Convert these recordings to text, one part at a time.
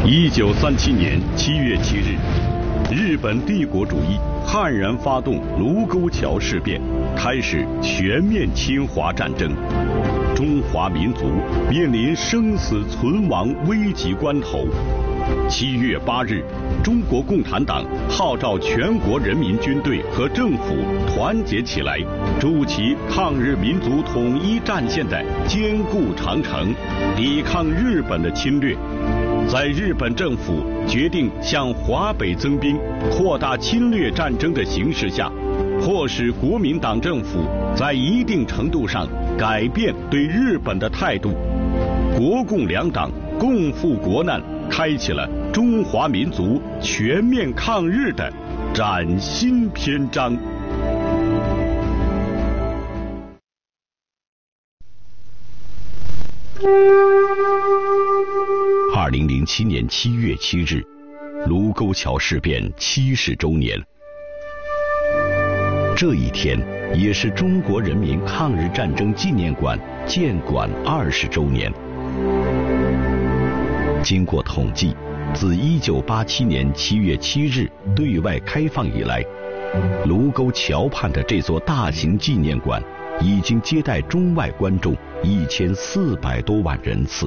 1937年7月7日，日本帝国主义悍然发动卢沟桥事变，开始全面侵华战争。中华民族面临生死存亡危急关头。7月8日，中国共产党号召全国人民军队和政府团结起来，筑起抗日民族统一战线的坚固长城，抵抗日本的侵略。在日本政府决定向华北增兵、扩大侵略战争的形势下，迫使国民党政府在一定程度上改变对日本的态度。国共两党共赴国难，开启了中华民族全面抗日的崭新篇章。2007年7月7日，卢沟桥事变70周年。这一天也是中国人民抗日战争纪念馆建馆20周年。经过统计，自1987年7月7日对外开放以来，卢沟桥畔的这座大型纪念馆已经接待中外观众1400多万人次。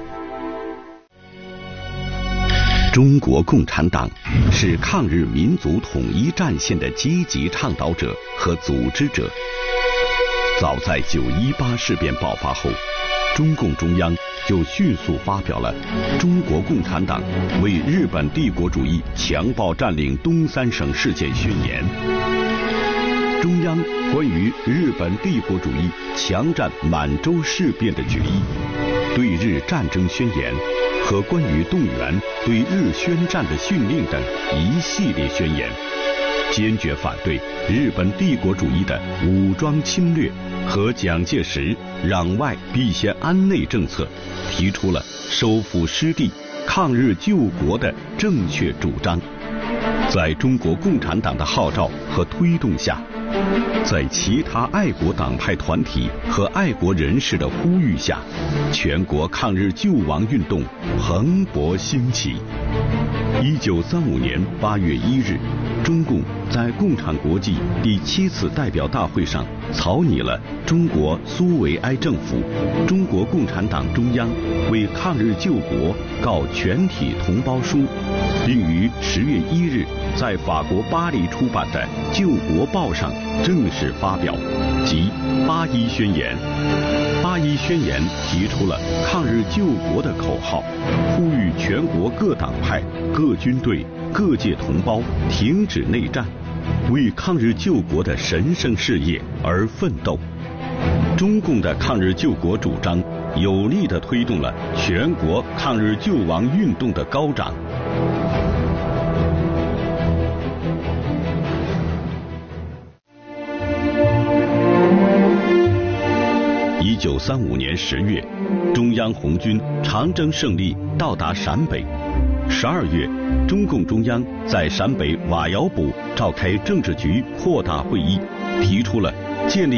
中国共产党是抗日民族统一战线的积极倡导者和组织者。早在9·18事变爆发后，中共中央就迅速发表了《中国共产党为日本帝国主义强暴占领东三省事件宣言》、中央关于日本帝国主义强占满洲事变的决议、对日战争宣言和关于动员对日宣战的训令等一系列宣言，坚决反对日本帝国主义的武装侵略和蒋介石攘外必先安内政策，提出了收复失地、抗日救国的正确主张。在中国共产党的号召和推动下，在其他爱国党派团体和爱国人士的呼吁下，全国抗日救亡运动蓬勃兴起。1935年8月1日，中共在共产国际第7次代表大会上草拟了中国苏维埃政府、中国共产党中央为抗日救国告全体同胞书，并于10月1日在法国巴黎出版的《救国报》上正式发表，即八一宣言。八一宣言提出了抗日救国的口号，呼吁全国各党派、各军队、各界同胞停止内战，为抗日救国的神圣事业而奋斗。中共的抗日救国主张有力地推动了全国抗日救亡运动的高涨。1935年10月，中央红军长征胜利到达陕北。12月，中共中央在陕北瓦窑堡召开政治局扩大会议，提出了建立